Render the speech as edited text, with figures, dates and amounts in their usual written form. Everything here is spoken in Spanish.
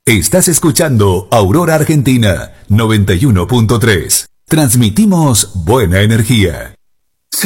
Estás escuchando Aurora Argentina 91.3. Transmitimos buena energía.